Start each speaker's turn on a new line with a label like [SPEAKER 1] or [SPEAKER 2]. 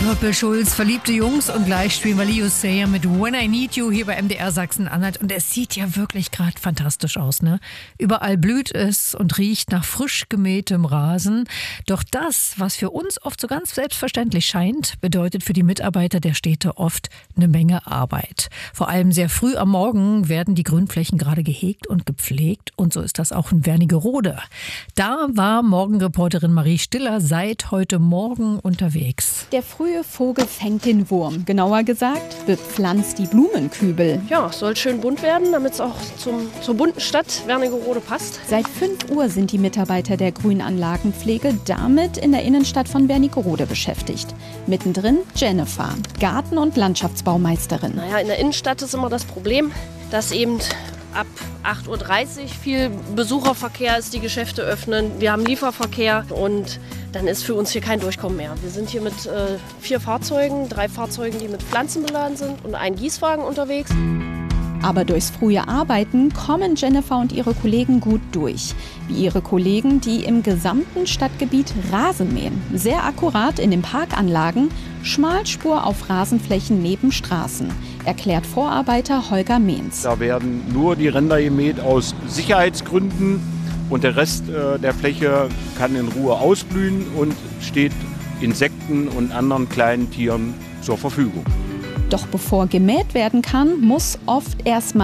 [SPEAKER 1] Purple Schulz, verliebte Jungs und gleich spielen wir Leo Sayer mit When I Need You hier bei MDR Sachsen-Anhalt. Und es sieht ja wirklich gerade fantastisch aus, ne? Überall blüht es und riecht nach frisch gemähtem Rasen. Doch das, was für uns oft so ganz selbstverständlich scheint, bedeutet für die Mitarbeiter der Städte oft eine Menge Arbeit. Vor allem sehr früh am Morgen werden die Grünflächen gerade gehegt und gepflegt. Und so ist das auch in Wernigerode. Da war Morgenreporterin Marie Stiller seit heute Morgen unterwegs.
[SPEAKER 2] Der frühe Vogel fängt den Wurm. Genauer gesagt, bepflanzt die Blumenkübel.
[SPEAKER 3] Ja, es soll schön bunt werden, damit es auch zur bunten Stadt Wernigerode passt.
[SPEAKER 2] Seit 5 Uhr sind die Mitarbeiter der Grünanlagenpflege damit in der Innenstadt von Wernigerode beschäftigt. Mittendrin Jennifer, Garten- und Landschaftsbaumeisterin.
[SPEAKER 3] Naja, in der Innenstadt ist immer das Problem, dass eben ab 8.30 Uhr viel Besucherverkehr ist, die Geschäfte öffnen. Wir haben Lieferverkehr und dann ist für uns hier kein Durchkommen mehr. Wir sind hier mit 4 Fahrzeugen, 3 Fahrzeugen, die mit Pflanzen beladen sind und ein Gießwagen unterwegs.
[SPEAKER 2] Aber durchs frühe Arbeiten kommen Jennifer und ihre Kollegen gut durch. Wie ihre Kollegen, die im gesamten Stadtgebiet Rasen mähen. Sehr akkurat in den Parkanlagen, Schmalspur auf Rasenflächen neben Straßen, erklärt Vorarbeiter Holger Mehns.
[SPEAKER 4] Da werden nur die Ränder gemäht aus Sicherheitsgründen und der Rest der Fläche kann in Ruhe ausblühen und steht Insekten und anderen kleinen Tieren zur Verfügung.
[SPEAKER 2] Doch bevor gemäht werden kann, muss oft erstmal